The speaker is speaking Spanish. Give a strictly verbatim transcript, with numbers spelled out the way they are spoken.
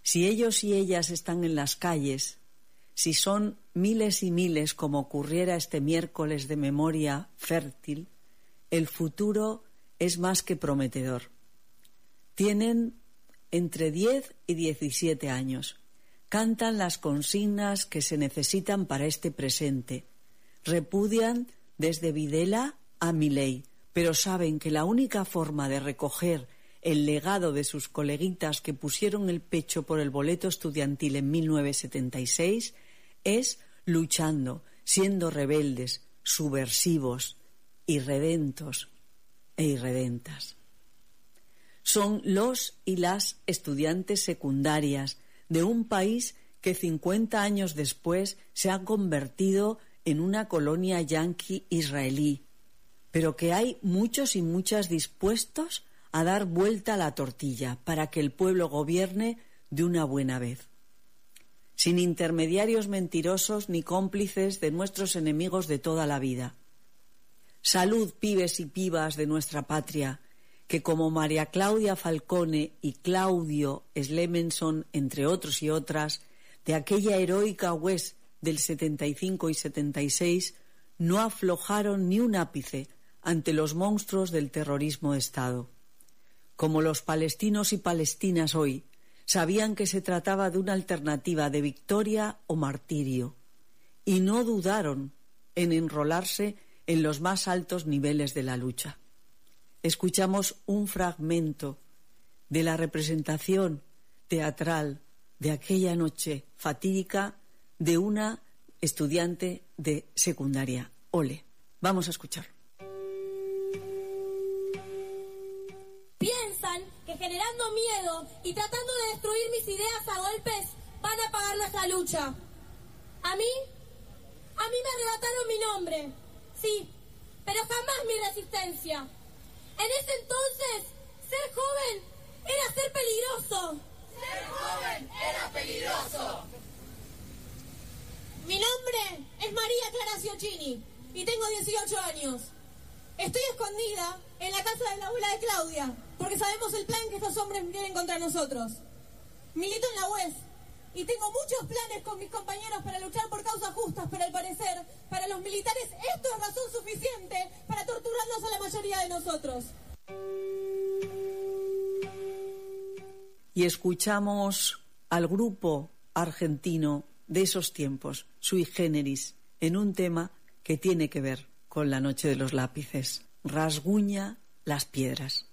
Si ellos y ellas están en las calles, si son miles y miles como ocurriera este miércoles de memoria fértil, el futuro es más que prometedor. Tienen entre diez y diecisiete años. Cantan las consignas que se necesitan para este presente. Repudian desde Videla a Milei, pero saben que la única forma de recoger el legado de sus coleguitas que pusieron el pecho por el boleto estudiantil en mil novecientos setenta y seis es luchando, siendo rebeldes, subversivos, irredentos e irredentas. Son los y las estudiantes secundarias de un país que cincuenta años después se ha convertido en una colonia yanqui israelí, pero que hay muchos y muchas dispuestos a dar vuelta a la tortilla para que el pueblo gobierne de una buena vez, sin intermediarios mentirosos ni cómplices de nuestros enemigos de toda la vida. Salud, pibes y pibas de nuestra patria, que como María Claudia Falcone y Claudio Slemenson, entre otros y otras, de aquella heroica U E S del setenta y cinco y setenta y seis, no aflojaron ni un ápice ante los monstruos del terrorismo de Estado. Como los palestinos y palestinas hoy, sabían que se trataba de una alternativa de victoria o martirio, y no dudaron en enrolarse en los más altos niveles de la lucha. Escuchamos un fragmento de la representación teatral de aquella noche fatídica de una estudiante de secundaria. Ole, vamos a escucharlo. Piensan que generando miedo y tratando de destruir mis ideas a golpes van a pagar nuestra lucha. A mí, a mí me arrebataron mi nombre, sí, pero jamás mi resistencia. En ese entonces, ser joven era ser peligroso. Ser joven era peligroso. Mi nombre es María Clara Ciocchini y tengo dieciocho años. Estoy escondida en la casa de la abuela de Claudia, porque sabemos el plan que estos hombres tienen contra nosotros. Milito en la U E S y tengo muchos planes con mis compañeros para luchar por causas justas, pero al parecer, para los militares esto es razón suficiente para torturarnos a la mayoría de nosotros. Y escuchamos al grupo argentino de esos tiempos, Sui Generis, en un tema que tiene que ver con la noche de los lápices. Rasguña las piedras.